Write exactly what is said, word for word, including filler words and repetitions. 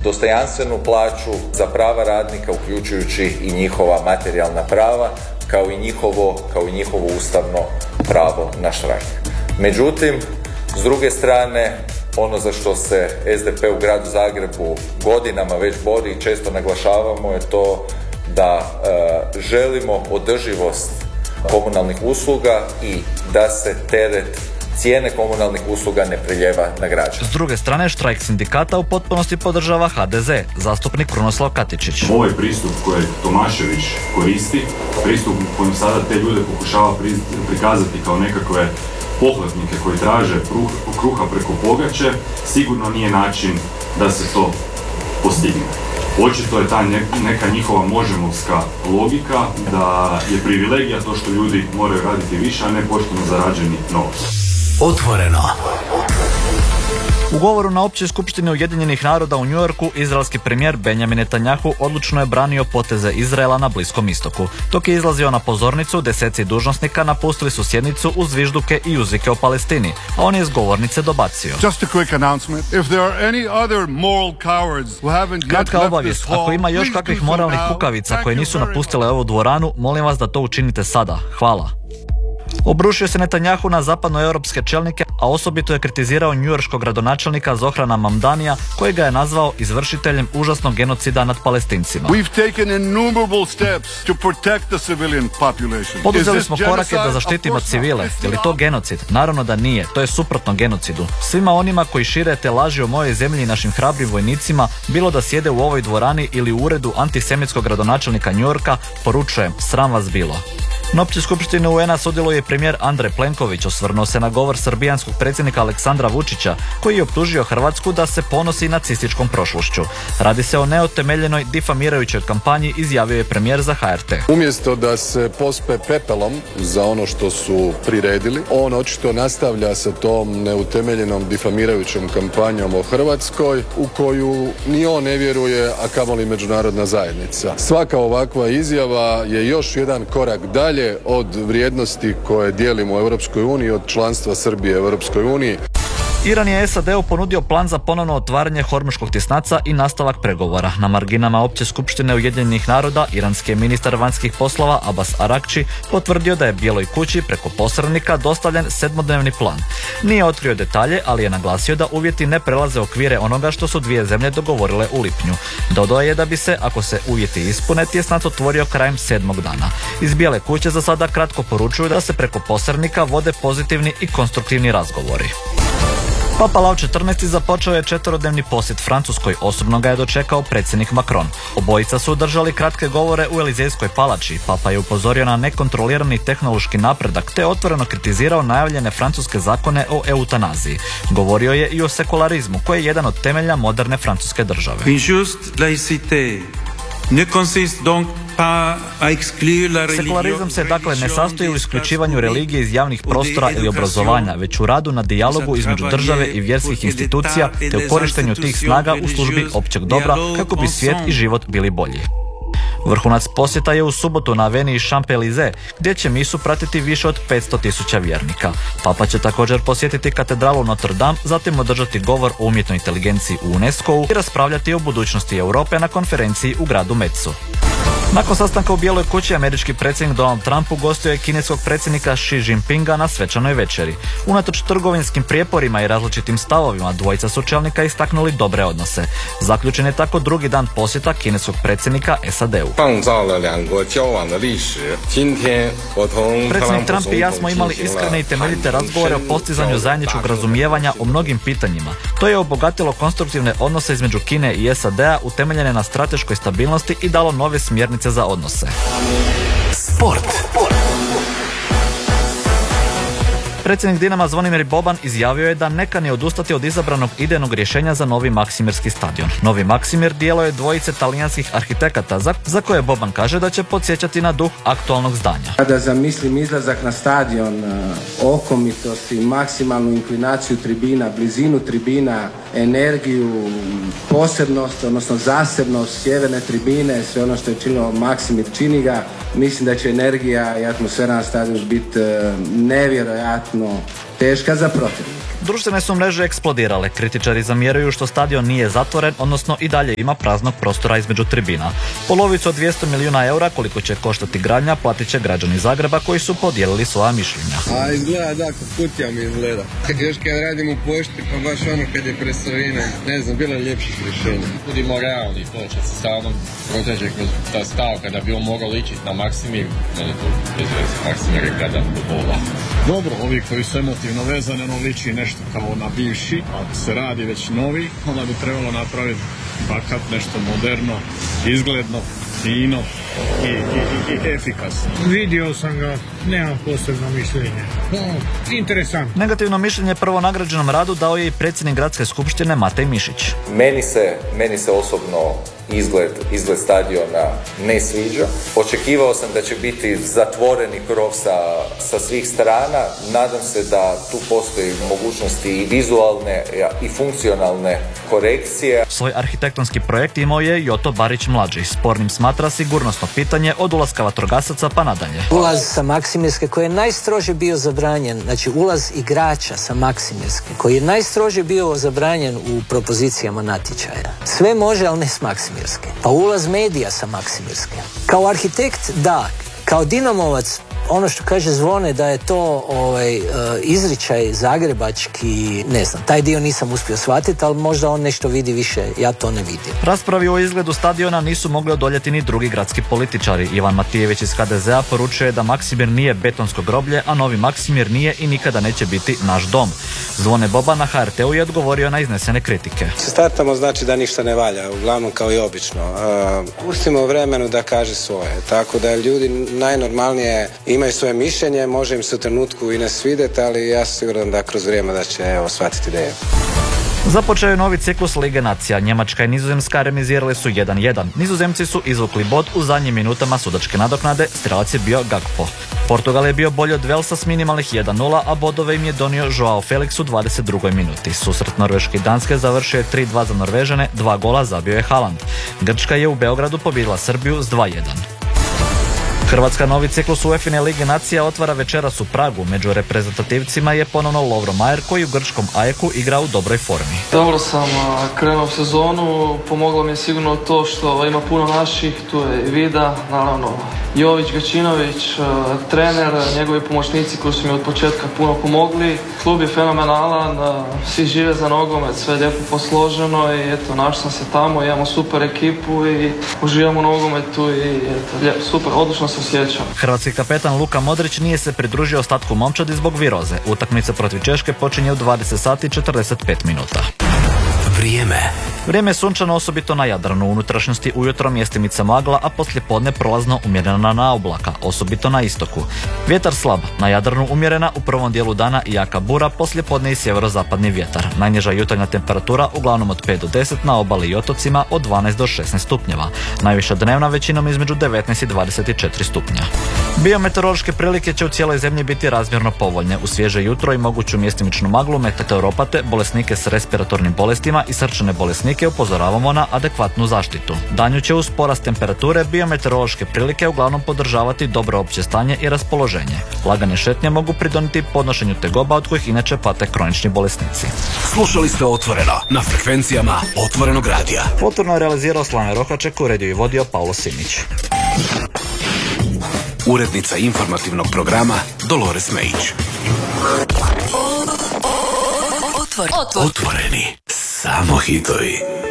dostojanstvenu plaću za prava radnika, uključujući i njihova materijalna prava, kao i njihovo, kao i njihovo ustavno pravo na štrajk. Međutim, s druge strane, ono za što se es de pe u gradu Zagrebu godinama već bori i često naglašavamo je to da e, želimo održivost komunalnih usluga i da se teret cijene komunalnih usluga ne preljeva na građane. S druge strane, štrajk sindikata u potpunosti podržava ha de ze, zastupnik Krunoslav Katičić. Ovaj pristup koji Tomašević koristi, pristup kojim sada te ljude pokušava prikazati kao nekakve pohlepnike koji traže kruha preko pogače, sigurno nije način da se to postigne. Očito je ta neka njihova možemovska logika da je privilegija to što ljudi moraju raditi više, a ne pošteno zarađeni novac. Otvoreno. U govoru na općoj skupštini Ujedinjenih naroda u New Yorku, izraelski premijer Benjamin Netanjahu odlučno je branio poteze Izraela na Bliskom istoku. Dok je izlazio na pozornicu, deseci dužnosnika napustili su sjednicu uz zvižduke i uzvike o Palestini, a on je iz govornice dobacio. Kratka obavijest, ako ima još kakvih moralnih kukavica koje nisu napustile ovu dvoranu, molim vas da to učinite sada. Hvala. Obrušio se Netanjahu na zapadnoeuropske čelnike, a osobito je kritizirao njujorškog gradonačelnika Zohrana Mamdanija, koji ga je nazvao izvršiteljem užasnog genocida nad Palestincima. Poduzeli smo korake da zaštitimo civile. Je li to genocid? Naravno da nije. To je suprotno genocidu. Svima onima koji šire te laži o mojoj zemlji i našim hrabrim vojnicima, bilo da sjede u ovoj dvorani ili u uredu antisemitskog gradonačelnika Njujorka, poručujem, sram vas bilo. Na općoj skupštini u en a sudjeluje premijer Andrej Plenković, osvrnuo se na govor srbijanskog predsjednika Aleksandra Vučića, koji je optužio Hrvatsku da se ponosi nacističkom prošlošću. Radi se o neotemeljenoj difamirajućoj kampanji, izjavio je premijer za ha er te. Umjesto da se pospe pepelom za ono što su priredili, on očito nastavlja sa tom neutemeljenom difamirajućom kampanjom o Hrvatskoj, u koju ni on ne vjeruje, a kamoli međunarodna zajednica. Svaka ovakva izjava je još jedan korak dalje od vrijednosti koje dijelimo u Europskoj uniji, od članstva Srbije u Europskoj uniji. Iran je es a de-u ponudio plan za ponovno otvaranje Hormuškog tjesnaca i nastavak pregovora. Na marginama opće skupštine Ujedinjenih naroda, iranski je ministar vanjskih poslova Abbas Arakči potvrdio da je Bijeloj kući preko posrednika dostavljen sedmodnevni plan. Nije otkrio detalje, ali je naglasio da uvjeti ne prelaze okvire onoga što su dvije zemlje dogovorile u lipnju. Dodao je da bi se, ako se uvjeti ispune, tjesnac otvorio krajem sedmog dana. Iz Bijele kuće za sada kratko poručuju da se preko posrednika vode pozitivni i konstruktivni razgovori. Papa Lav četrnaesti započeo je četverodnevni posjet Francuskoj, osobno ga je dočekao predsjednik Macron. Obojica su održali kratke govore u Elizejskoj palači. Papa je upozorio na nekontrolirani tehnološki napredak te otvoreno kritizirao najavljene francuske zakone o eutanaziji. Govorio je i o sekularizmu, koji je jedan od temelja moderne francuske države. Sekularizam se dakle ne sastoji u isključivanju religije iz javnih prostora ili obrazovanja, već u radu na dijalogu između države i vjerskih institucija te u korištenju tih snaga u službi općeg dobra kako bi svijet i život bili bolji. Vrhunac posjeta je u subotu na aveniji Champs-Élysées, gdje će misu pratiti više od petsto tisuća vjernika. Papa će također posjetiti katedralu Notre Dame, zatim održati govor o umjetnoj inteligenciji u UNESCO-u i raspravljati o budućnosti Europe na konferenciji u gradu Metzu. Nakon sastanka u Bijeloj kući, američki predsjednik Donald Trump ugostio je kineskog predsjednika Xi Jinpinga na svečanoj večeri. Unatoč trgovinskim prijeporima i različitim stavovima, dvojica su čelnika istaknuli dobre odnose. Zaključen je tako drugi dan posjeta kineskog predsjednika es a de-u. Predsjednik Trump i ja smo imali iskrene i temeljite razgovore o postizanju zajedničkog razumijevanja o mnogim pitanjima. To je obogatilo konstruktivne odnose između Kine i es a de-a utemeljene na strateškoj stabilnosti i dalo nove smjernice za odnose. Sport. Predsjednik Dinama Zvonimir Boban izjavio je da ne kani odustati od izabranog idejnog rješenja za novi Maksimirski stadion. Novi Maksimir dijelo je dvojice talijanskih arhitekata za, za koje Boban kaže da će podsjećati na duh aktualnog zdanja. Kada zamislim izlazak na stadion, okomitost i maksimalnu inklinaciju tribina, blizinu tribina, energiju, posebnost, odnosno zasebnost sjeverne tribine, sve ono što je činilo Maksimir čini ga, mislim da će energija i atmosfera na stadionu biti nevjerojatno teška za protivnika. Društvene su mreže eksplodirale. Kritičari zamjeraju što stadion nije zatvoren, odnosno i dalje ima praznog prostora između tribina. Polovicu od dvjesto milijuna eura koliko će koštati gradnja platit će građani Zagreba koji su podijelili svoja mišljenja. A izgleda da, kod kutija mi izgleda. Još kad radim u pošti, pa baš ono kad je presovina, ne znam, bilo je ljepših rješenja. Budimo realni, to će se stalno proteže kroz ta stavka da bi on mogao ličiti na Maksimir, meni to bez veze, Maksimir je gradan futbola. Dobro, ovi koji su emotivno vezani, ono liči nešto kao na bivši, ako se radi već novi, onda bi trebalo napraviti backup, nešto moderno, izgledno, fino i, i, i efikasno. Vidio sam ga, nemam posebno mišljenje. No, interesantno. Negativno mišljenje prvo nagrađenom radu dao je i predsjednik gradske skupštine Matej Mišić. Meni se, meni se osobno izgled, izgled stadiona ne sviđa. Očekivao sam da će biti zatvoreni krov sa, sa svih strana. Nadam se da tu postoji mogućnosti i vizualne i funkcionalne korekcije. Svoj arhitektonski projekt imao je Joto Barić mlađi. Spornim smatra sigurnosno pitanje od ulaska vatrogasaca pa nadalje. Ulaz sa Maksimirske koji je najstrože bio zabranjen, znači ulaz igrača sa Maksimirske koji je najstrože bio zabranjen u propozicijama natječaja. Sve može, ali ne s Maksimirske. Pa ulaz medija sa Maksimirske. Kao arhitekt, da. Kao dinamovac, ono što kaže Zvone da je to ovaj, izričaj zagrebački, ne znam, taj dio nisam uspio shvatiti, ali možda on nešto vidi više, ja to ne vidim. Raspravi o izgledu stadiona nisu mogli odoljeti ni drugi gradski političari. Ivan Matijević iz ha de zea poručuje da Maksimir nije betonsko groblje, a novi Maksimir nije i nikada neće biti naš dom. Zvone Boba na ha er te u je odgovorio na iznesene kritike. Startamo znači da ništa ne valja, uglavnom kao i obično. Uh, pustimo vremenu da kaže svoje, tako da ljudi najnormalnije imaju svoje mišljenje, može im se u trenutku i ne svidjeti, ali ja sam siguran da kroz vrijeme da će evo, shvatiti ideju. Započeo je novi ciklus Lige nacija. Njemačka i Nizozemska remizirali su jedan jedan. Nizozemci su izvukli bod u zadnjim minutama sudačke nadoknade, strelac je bio Gakpo. Portugal je bio bolji od Velsa s minimalnih jedan nula, a bodove im je donio Joao Felix u dvadeset drugoj minuti. Susret Norveške i Danske završio je tri dva za Norvežane, dva gola zabio je Haaland. Grčka je u Beogradu pobijedila Srbiju s dva jedan. Hrvatska novi ciklus UEFA Lige nacija otvara večeras u Pragu. Među reprezentativcima je ponovno Lovro Majer koji u grčkom Ajeku igra u dobroj formi. Dobro sam krenuo u sezonu, pomoglo mi je sigurno to što ima puno naših, tu je i Vida, naravno Jović, Gačinović, trener, njegovi pomoćnici koji su mi od početka puno pomogli. Klub je fenomenalan, svi žive za nogomet, sve je lijepo posloženo i eto, našao sam se tamo, imamo super ekipu i uživamo u nogometu i eto, lijepo, super, odlično se osjećam. Hrvatski kapetan Luka Modrić nije se pridružio ostatku momčadi zbog viroze. Utakmica protiv Češke počinje u dvadeset sati i četrdeset pet minuta. Vrijeme. Vrijeme je sunčano osobito na Jadranu. U unutrašnjosti ujutro mjestimica magla, a poslijepodne prolazno umjerena na oblaka, osobito na istoku. Vjetar slab, na Jadranu umjerena, u prvom dijelu dana i jaka bura, poslijepodne i sjeverozapadni vjetar. Najniža jutarnja temperatura uglavnom od pet do deset, na obali i otocima od dvanaest do šesnaest stupnjeva. Najviša dnevna većinom između devetnaest i dvadeset četiri stupnja. Biometeorološke prilike će u cijeloj zemlji biti razmjerno povoljne. U svježe jutro i moguću mjestimičnu maglu, meteoropate, bolesnike s respiratornim bolestima i srčane bolesnike upozoravamo na adekvatnu zaštitu. Danju će uz porast temperature biometeorološke prilike uglavnom podržavati dobro opće stanje i raspoloženje. Lagane šetnje mogu pridoniti podnošenju tegoba od kojih inače pate kronični bolesnici. Slušali ste Otvoreno na frekvencijama Otvorenog radija. Otvoreno je realizirao Slaven Rohaček, uredio i vodio Paulo Simić. Urednica informativnog programa Dolores Mejić. Otvoreni. Samo hitovi.